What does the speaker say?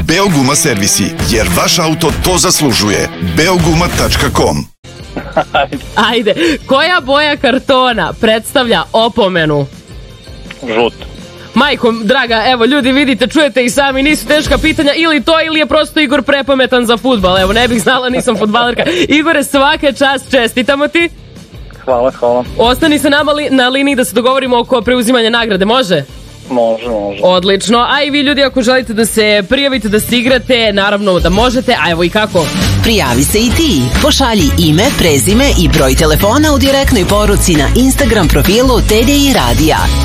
Beoguma servisi, jer vaš auto to zaslužuje. Beoguma.com. Ajde, koja boja kartona predstavlja opomenu? Žut. Majko, draga, evo ljudi vidite, čujete i sami, nisu teška pitanja, ili to ili je prosto Igor prepametan za fudbal. Evo, ne bih znala, nisam fudbalerka. Igore, svaka čast, čestitamo ti. Hvala. Ostani sa nama na liniji da se dogovorimo oko preuzimanja nagrade, može? Može. Odlično, a i vi ljudi ako želite da se prijavite, da se igrate, naravno da možete, a evo i kako. Prijavi se i ti, pošalji ime, prezime i broj telefona u direktnoj poruci na Instagram profilu TDI Radija